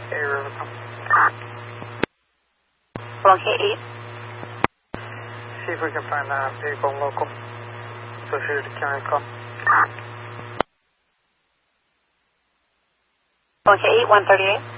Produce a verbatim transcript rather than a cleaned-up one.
Okay, Rivercom. one K eight. See if we can find that vehicle local. Associated to county call. one K eight, one thirty-eight.